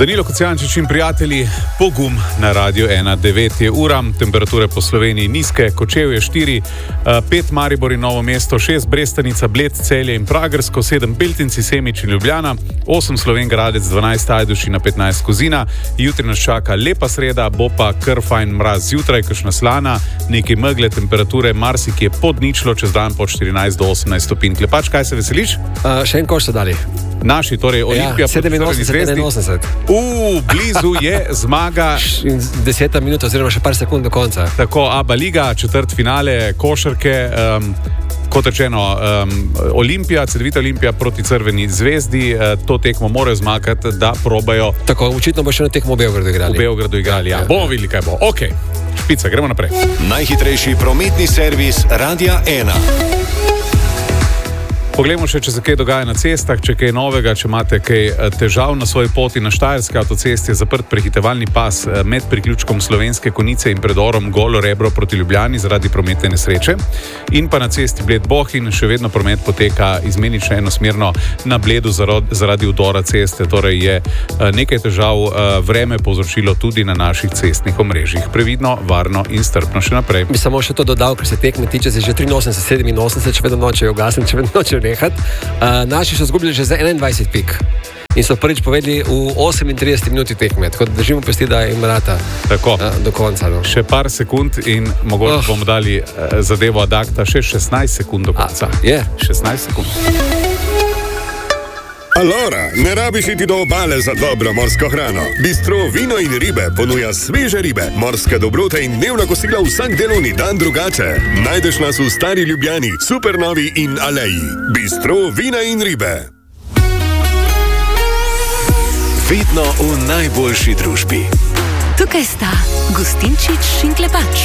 Danilo Kocijančič in prijatelji, pogum na Radio 1, 9 je ura, temperature po Sloveniji nizke, Kočevje 4, 5 Maribor in Novo mesto, 6 Brestanica, Bled, Celje in Pragersko, 7 Beltinci, Semič in Ljubljana, 8 Slovenj Gradec, 12 Ajdovščina, 15 Kozina. Jutri nas čaka lepa sreda, bo pa kar fajn mraz zjutraj, kakšna slana, nekaj megle, temperature marsikje pod ničlo, čez dan po 14 do 18 stopinj. Klepač, kaj se veseliš? Še en koš so dali. Naši, torej Olimpija proti Crveni zvezdi. 87. Blizu je zmaga. 10 minut oziroma še par sekund do konca. Tako, ABA liga, četrt finale košarke. Kot rečeno, Olimpija, Cedevita Olimpija proti Crveni zvezdi, to tekmo morajo zmagati, da probajo. Tako, očitno bo še na tekmo v Beogradu igrali. V Beogradu igrali, ja. Bomo videli, kaj bo. Ok, špica, gremo naprej. Najhitrejši prometni servis Radia 1. Poglejmo še, če se kaj dogaja na cestah, če kaj novega, če imate kaj težav na svoji poti. Na Štajerski avtocesti je zaprt prehitevalni pas med priključkom Slovenske Konjice in predorom Golo Rebro proti Ljubljani zaradi prometne nesreče. In pa na cesti Bled-Bohinj še vedno promet poteka izmenično enosmerno na Bledu zaradi udora ceste. Torej je nekaj težav vreme povzročilo tudi na naših cestnih omrežjih. Previdno, varno in strpno še naprej. Bi samo še to dodal, ker se tekme tiče, se že 83, 87, če vedno nočejo ugasniti, če vedno nočejo nehati. Naši so zgubili že za 21 pik in so prvič povedali v 38 minuti tekme, tako da držimo pesti, da jim rata do konca. No. Še par sekund in mogoče bomo dali zadevo ad acta, še 16 sekund do konca. 16 sekund. Allora, ne rabiš iti do obale za dobro morsko hrano. Bistro Vino in ribe ponuja sveže ribe, morske dobrote in dnevna kosila vsak delovni dan drugače. Najdeš nas v Stari Ljubljani, Supernovi in Aleji. Bistro Vina in ribe. Vedno v najboljši družbi. Tukaj sta Gustinčič in Klepač.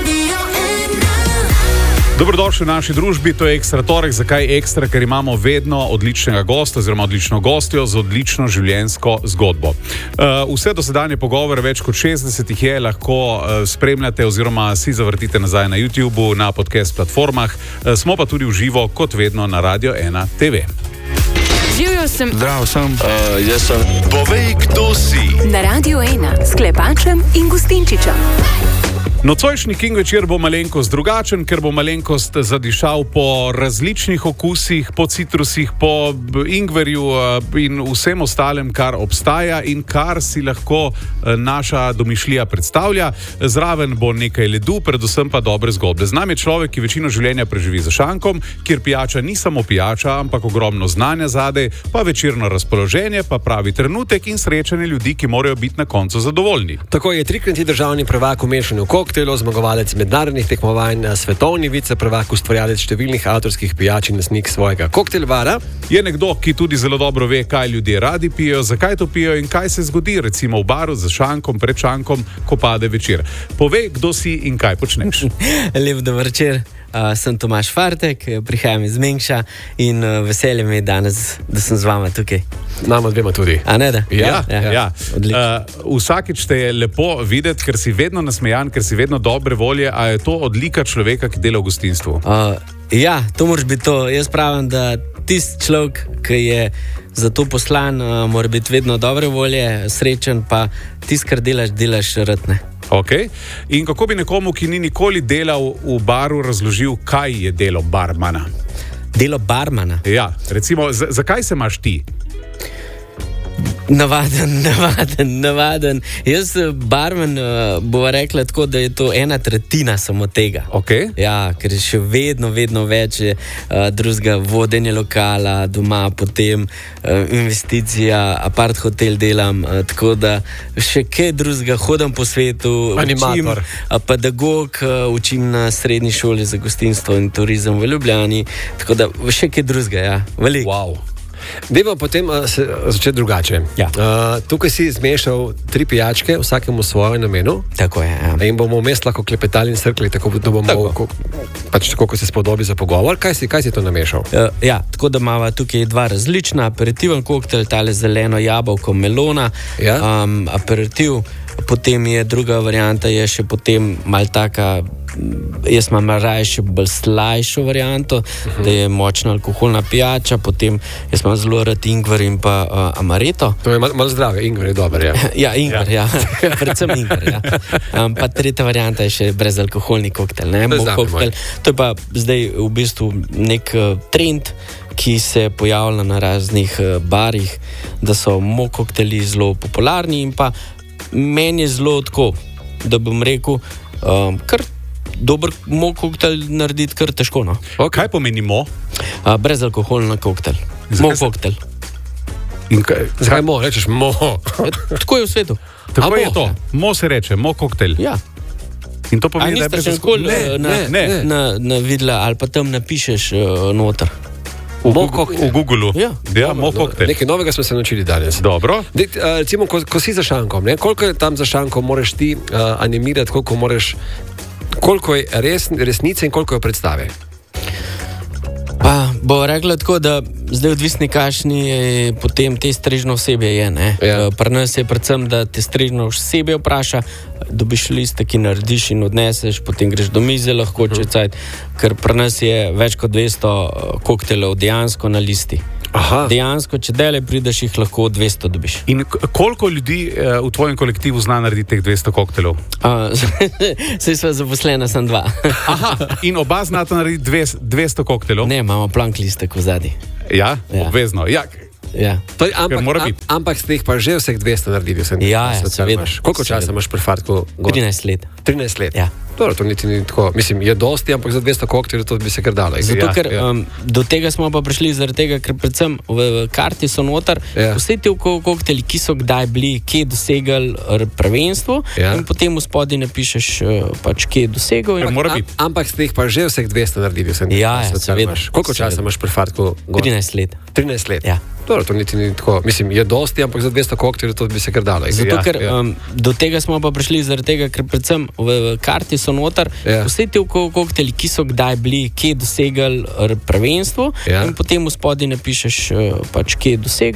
Dobrodošli v naši družbi, to je Ekstra torek. Zakaj Ekstra? Ker imamo vedno odličnega gosta oziroma odlično gostjo z odlično življenjsko zgodbo. Vse dosedanje pogovore, več kot 60 jih je, lahko spremljate oziroma si zavrtite nazaj na YouTubeu, na podcast platformah. Smo pa tudi v živo, kot vedno, na Radio 1 TV. Živjo sem. Zdrav sem. Jaz sem. Povej, kdo si. Na Radio 1 s Klepačem in Gustinčičem. Nocojšnji King večer bo malenkost drugačen, ker bo malenkost zadišal po različnih okusih, po citrusih, po ingverju in vsem ostalem, kar obstaja in kar si lahko naša domišljija predstavlja. Zraven bo nekaj ledu, predvsem pa dobre zgodbe. Z nami je človek, ki večino življenja preživi za šankom, kjer pijača ni samo pijača, ampak ogromno znanja zadej, pa večerno razpoloženje, pa pravi trenutek in srečanje ljudi, ki morajo biti na koncu zadovoljni. Tako je trikratni državni prvak v mešanju koktejlov, zmagovalec mednarodnih tekmovanj, svetovni viceprvak, ustvarjalec številnih avtorskih pijač in lastnik svojega koktejlbara. Je nekdo, ki tudi zelo dobro ve, kaj ljudje radi pijo, zakaj to pijo in kaj se zgodi recimo v baru za šankom, pred šankom, ko pade večer. Povej, kdo si in kaj počneš. Lep dober večer. Sem Tomaž Fartek, prihajam iz Mengša in veselje mi je danes, da sem z vama tukaj. Nama dvema tudi. A ne da? Ja. Vsakič te je lepo videti, ker si vedno nasmejan, ker si vedno dobre volje, a je to odlika človeka, ki dela v gostinstvu? Ja, to moraš biti to. Jaz pravim, da tisti človek, ki je za to poslan, mora biti vedno dobre volje, srečen, pa tisti, kar delaš rad, ne. Ok. In kako bi nekomu, ki ni nikoli delal v baru, razložil, kaj je delo barmana? Delo barmana? Ja, recimo, zakaj se imaš ti? Navaden. Jaz, barman, bova rekla tako, da je to 1/3 samo tega. Okay. Ja, ker je še vedno več drugega vodenja lokala, doma, potem investicija, apart hotel delam, tako da še kaj drugega, hodam po svetu, animator, pedagog, učim na srednji šoli za gostinstvo in turizem v Ljubljani, tako da še kaj drugega, ja, veliko. Wow. Dajmo potem začeti drugače. Ja. Tukaj si zmešal 3 pijačke, vsakemu svojo namenu. Tako je. Ja. In bomo vmes lahko klepetali in srkli, tako da bomo pač tako, ko se spodobi za pogovor. Kaj si to namešal? Ja, tako da imamo tukaj 2 različna. Aperitiven koktejl, tale zeleno jabolko melona. Ja. Aperitiv Potem je druga varianta, je še potem mal taka, jaz imam raje še bolj slajšo varianto, da je močna alkoholna pijača, potem jaz imam zelo rad ingver in pa amareto. To je malo zdrave, ingver je dober, ja. Ja, ingver, ja. Predvsem ingver, ja. Pa tretja varianta je še brezalkoholni koktel, ne? Koktel. To je pa zdaj v bistvu nek trend, ki se pojavlja na raznih barih, da so kokteli zelo popularni in pa meni je zelo tako, da bom rekel, kar dober koktel narediti kar težko, no. Kaj pomeni mo? Brezalkoholni koktel. Koktel. Zakaj mo? Rečeš mo? Tako je v svetu. Tako je to. Mo se reče, koktel. Ja. In to pomeni, da je brezalkoholni. Na videla ali pa tam napišeš noter. V Googlu. Ja, mo koktel. Nekaj novega smo se naučili danes. Dobro. Recimo, ko si za šankom, ne? Koliko je tam za šankom moraš ti animirati, koliko je resnice in koliko je predstave? Pa bo rekla tako, da zdaj odvisni kakšni potem te strežno osebje je, ne? Ja. Pri nas je predvsem, da te strežno osebje vpraša, dobiš liste, ki narediš in odneseš, potem greš do mize lahko čecajt, ker pri nas je več kot 200 koktelov dejansko na listi. Aha. Dejansko, če dele prideš, jih lahko 200 dobiš. In koliko ljudi v tvojem kolektivu zna narediti teh 200 koktelov? Saj sva zaposlena, sem 2. Aha, in oba znata narediti 200 koktelov? Ne, imamo plank listek v zadnji. Ja, obvezno. Ja. Ja. Ampak ste jih pa že vseh 200 naredili. Ja, seveda. Koliko časa imaš pri Fartku? 13 let. 13 let? Ja. Dobro, to niti ni tako. Mislim, je dosti, ampak za 200 kokteljev to bi se kar dalo. Zato, ker do tega smo pa prišli zaradi tega, ker predvsem v karti so noter vse te kokteli, ki so kdaj bili, kje dosegali prvenstvo in potem v spodaj napišeš pač, kje je dosegel. Ampak ste jih pa že vseh 200 naredili. Ja, seveda. Koliko časa imaš pri Fartku? 13 let. 13 let? Ja. Dobro, to niti ni tako. Mislim, je dosti, ampak za 200 kokteljev to bi se kar dalo. Zato, ker do tega smo pa prišli zaradi tega, ker predvsem v karti so noter vse te kokteli, ki so kdaj bili, kje dosegali prvenstvo in potem v spodaj napišeš pač, kje je dosegel.